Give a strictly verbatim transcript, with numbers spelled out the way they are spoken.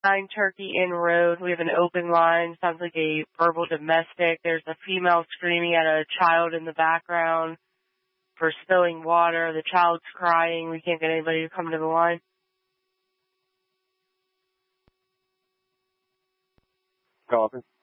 nine Turkey Inn Road. We have an open line. Sounds like a verbal domestic. There's a female screaming at a child in the background for spilling water. The child's crying. We can't get anybody to come to the line. Copy.